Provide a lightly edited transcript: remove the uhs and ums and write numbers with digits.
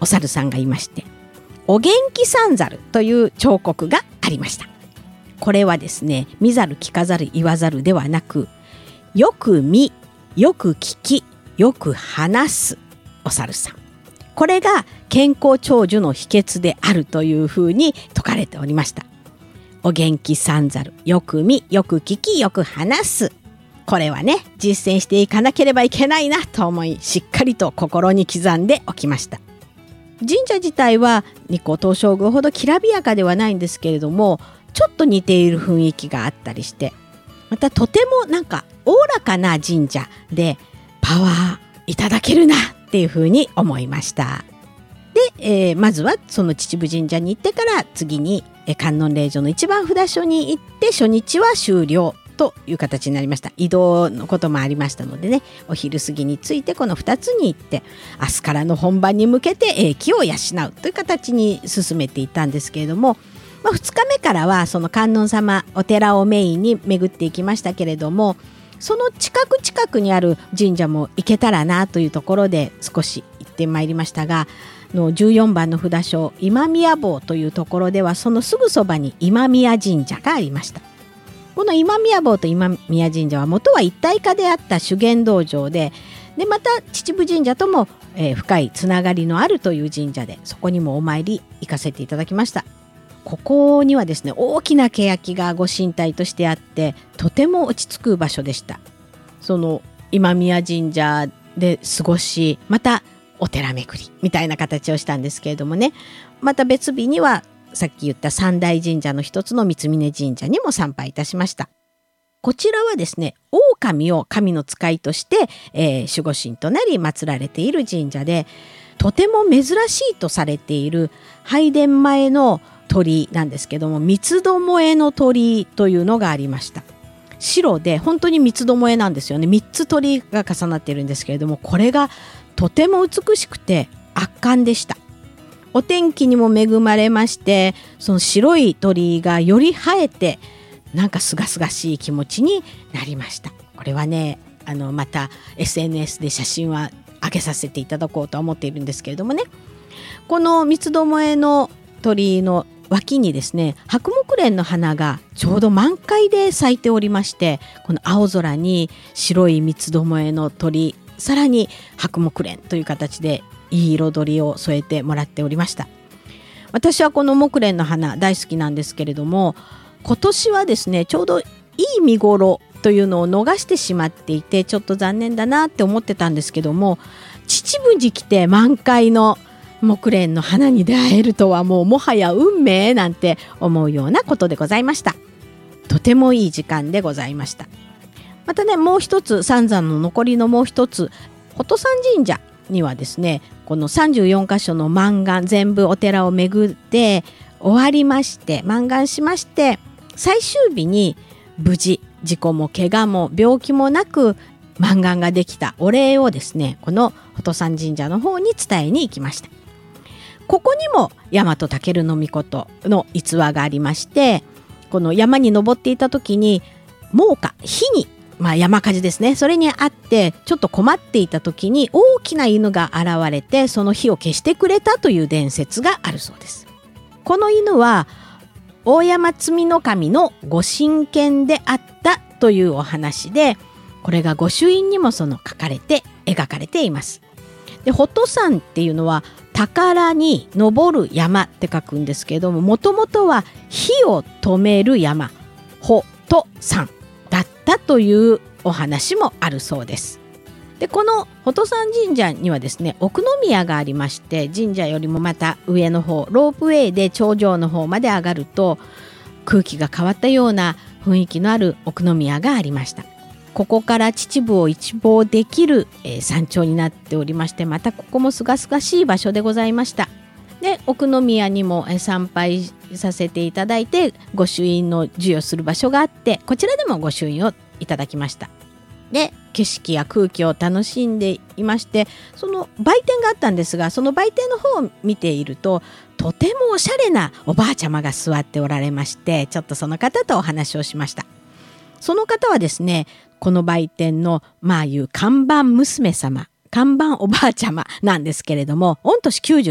お猿さんがいまして、お元気三猿という彫刻がありました。これはですね、見ざる聞かざる言わざるではなく、よく見、よく聞き、よく話すお猿さん、これが健康長寿の秘訣であるというふうに説かれておりました。お元気三猿、よく見、よく聞き、よく話す、これはね、実践していかなければいけないなと思い、しっかりと心に刻んでおきました。神社自体は日光東照宮ほどきらびやかではないんですけれども、ちょっと似ている雰囲気があったりして、またとてもなんかおおらかな神社でパワーいただけるなっていうふうに思いました。で、まずはその秩父神社に行ってから、次に観音霊場の一番札所に行って、初日は終了という形になりました。移動のこともありましたのでね、お昼過ぎについてこの2つに行って、明日からの本番に向けて英気を養うという形に進めていったんですけれども、2日目からはその観音様お寺をメインに巡っていきましたけれども、その近くにある神社も行けたらなというところで少し行ってまいりましたが、14番の札所今宮坊というところでは、そのすぐそばに今宮神社がありました。この今宮坊と今宮神社は元は一体化であった修験道場で、また秩父神社とも、深いつながりのあるという神社で、そこにもお参り行かせていただきました。ここにはですね、大きな欅がご神体としてあって、とても落ち着く場所でした。その今宮神社で過ごし、またお寺巡りみたいな形をしたんですけれどもね、また別日にはさっき言った三大神社の一つの三峯神社にも参拝いたしました。こちらはですね、狼を神の使いとして、守護神となり祀られている神社で、とても珍しいとされている拝殿前の鳥居なんですけども、三つどもえの鳥居というのがありました。白で本当に三つどもえなんですよね。3つ鳥居が重なっているんですけれども、これがとても美しくて圧巻でした。お天気にも恵まれまして、その白い鳥居がより映えて、なんかすがすがしい気持ちになりました。これはね、また SNS で写真は上げさせていただこうと思っているんですけれどもね、この三つどもえの鳥居の脇にですね、白木蓮の花がちょうど満開で咲いておりまして、この青空に白い三つどもえの鳥居、さらに白木蓮という形でいい彩りを添えてもらっておりました。私はこの木蓮の花大好きなんですけれども、今年はですね、ちょうどいい見頃というのを逃してしまっていて、ちょっと残念だなって思ってたんですけども、秩父に来て満開の木蓮の花に出会えるとは、もはや運命なんて思うようなことでございました。とてもいい時間でございました。またね、もう一つ、三山の残りのもう一つ、宝登山神社にはですね、この34カ所の満願、全部お寺を巡って終わりまして、満願しまして、最終日に無事事故も怪我も病気もなく満願ができたお礼をですね、この宝登山神社の方に伝えに行きました。ここにも大和尊命の逸話がありまして、この山に登っていた時に猛火、火に、山火事ですね、それにあってちょっと困っていた時に大きな犬が現れて、その火を消してくれたという伝説があるそうです。この犬は大山積の神のご神犬であったというお話で、これが御朱印にも描かれています。で、宝登山っていうのは宝に登る山って書くんですけれども、もともとは火を止める山、宝登山だったというお話もあるそうです。で、この宝登山神社にはですね、奥宮がありまして、神社よりもまた上の方、ロープウェイで頂上の方まで上がると空気が変わったような雰囲気のある奥宮がありました。ここから秩父を一望できる、山頂になっておりまして、またここもすがすがしい場所でございました。で、奥宮にも参拝させていただいて、御朱印の授与する場所があって、こちらでも御朱印をいただきました。で、景色や空気を楽しんでいまして、その売店があったんですが、その売店の方を見ていると、とてもおしゃれなおばあちゃまが座っておられまして、ちょっとその方とお話をしました。その方はですね、この売店のいう看板娘様、看板おばあちゃまなんですけれども、御年